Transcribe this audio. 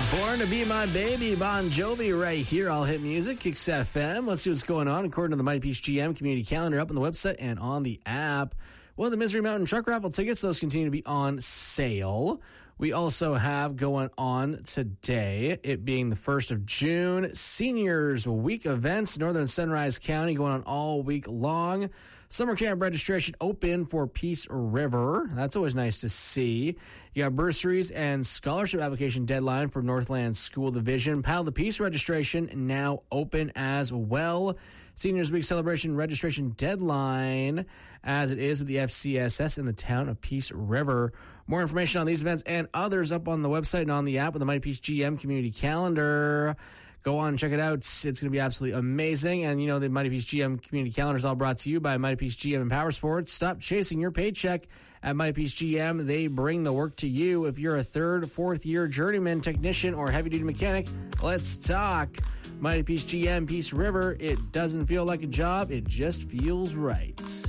Born to Be My Baby, Bon Jovi right here. All Hit Music, Kicks FM. Let's see what's going on according to the Mighty Peach GM community calendar up on the website and on the app. Well, the Misery Mountain Truck Raffle tickets, those continue to be on sale. We also have going on today, it being the 1st of June, Seniors Week events, Northern Sunrise County going on all week long. Summer camp registration open for Peace River. That's always nice to see. You got bursaries and scholarship application deadline for Northland School Division. Paddle to Peace registration now open as well. Seniors Week celebration registration deadline as it is with the FCSS in the town of Peace River. More information on these events and others up on the website and on the app with the Mighty Peach GM community calendar. Go on and check it out. It's going to be absolutely amazing. And, you know, the Mighty Peach GM community calendar is all brought to you by Mighty Peach GM and Power Sports. Stop chasing your paycheck at Mighty Peach GM. They bring the work to you. If you're a third, fourth year journeyman, technician, or heavy duty mechanic, let's talk. Mighty Peach GM, Peace River. It doesn't feel like a job. It just feels right.